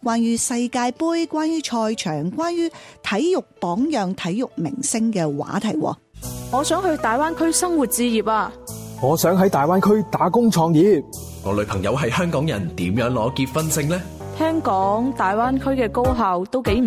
關於世界盃、關於賽場、關於體育榜樣、體育明星嘅話題。 我想去大灣區生活置業啊！ 我想喺大灣區打工創業。 我女朋友係香港人，點樣攞結婚證呢？ 聽講大灣區嘅高校都幾唔